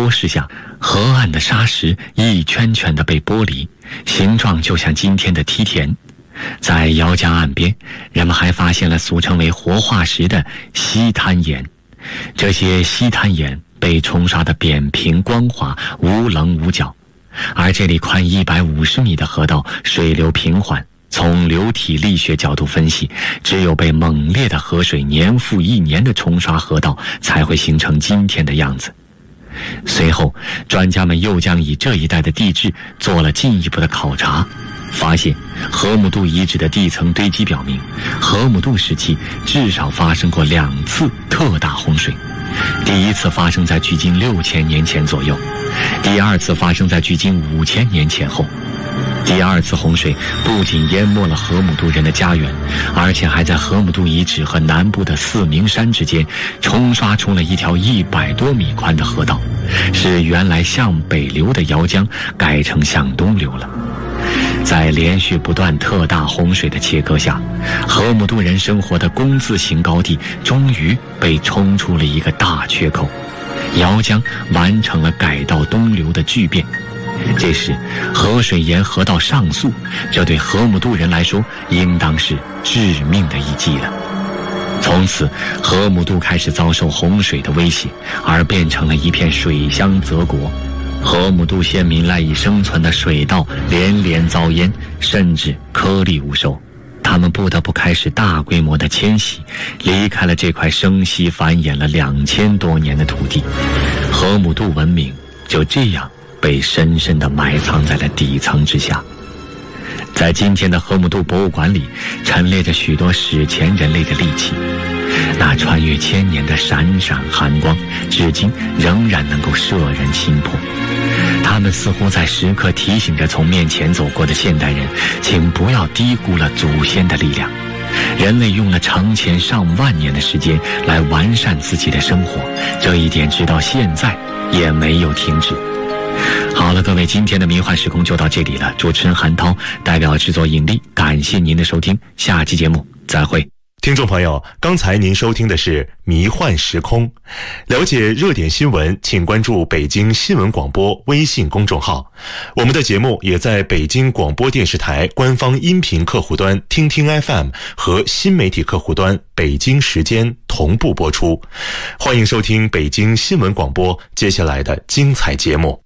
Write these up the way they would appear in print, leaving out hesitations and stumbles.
多事项，河岸的沙石一圈圈地被剥离，形状就像今天的梯田。在姚江岸边，人们还发现了俗称为活化石的稀滩岩，这些稀滩岩被冲刷得扁平光滑，无棱无角。而这里宽150米的河道水流平缓，从流体力学角度分析，只有被猛烈的河水年复一年的冲刷河道，才会形成今天的样子。随后，专家们又将以这一带的地质做了进一步的考察，发现河姆渡遗址的地层堆积表明，河姆渡时期至少发生过2次特大洪水。第一次发生在距今6000年前左右，第二次发生在距今5000年前后。第二次洪水不仅淹没了河姆渡人的家园，而且还在河姆渡遗址和南部的四明山之间冲刷出了一条100多米宽的河道，使原来向北流的姚江改成向东流了。在连续不断特大洪水的切割下，河姆渡人生活的工字形高地终于被冲出了一个大缺口，姚江完成了改道东流的巨变。这时河水沿河道上溯，这对河姆渡人来说应当是致命的一击了。从此河姆渡开始遭受洪水的威胁，而变成了一片水乡泽国。河姆渡县民赖以生存的水稻连连遭淹，甚至颗粒无收，他们不得不开始大规模的迁徙，离开了这块生息繁衍了2000多年的土地。河姆渡文明就这样被深深地埋藏在了底层之下。在今天的河姆渡博物馆里，陈列着许多史前人类的利器，那穿越千年的闪闪寒光，至今仍然能够摄人心魄。他们似乎在时刻提醒着从面前走过的现代人，请不要低估了祖先的力量。人类用了成千上万年的时间来完善自己的生活，这一点直到现在也没有停止。好了，各位，今天的迷幻时空就到这里了。主持人韩涛代表制作引力，感谢您的收听，下期节目再会。 听众朋友，刚才您收听的是迷幻时空。了解热点新闻，请关注北京新闻广播微信公众号。我们的节目也在北京广播电视台官方音频客户端听听 FM 和新媒体客户端北京时间同步播出。欢迎收听北京新闻广播接下来的精彩节目。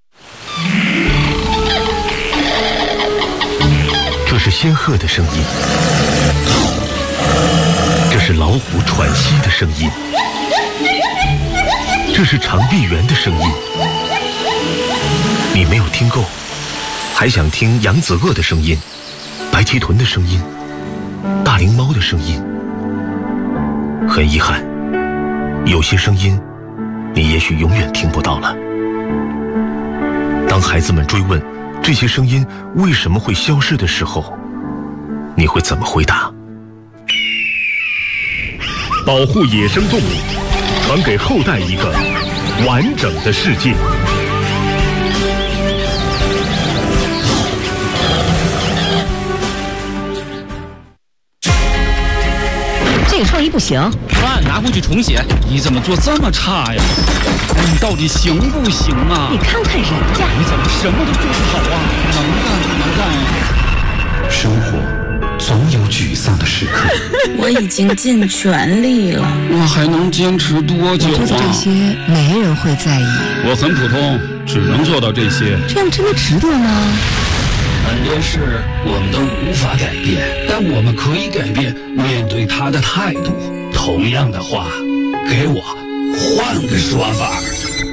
这是仙鹤的声音，这是老虎喘息的声音，这是长臂猿的声音。你没有听够，还想听扬子鳄的声音、白鳍豚的声音、大灵猫的声音？很遗憾，有些声音你也许永远听不到了。当孩子们追问这些声音为什么会消失的时候，你会怎么回答？保护野生动物，传给后代一个完整的世界。 这个创意不行， 饭拿回去重写。你怎么做这么差呀？你到底行不行啊？ 你看看人家， 你怎么什么都做不好啊？能干不能干呀？ 生活总有沮丧的时刻。 我已经尽全力了， 我还能坚持多久啊？ 做这些没人会在意。 我很普通，只能做到这些。 这样真的值得吗？ 很多事我们都无法改变，但我们可以改变面对他的态度。同样的话，给我换个说法。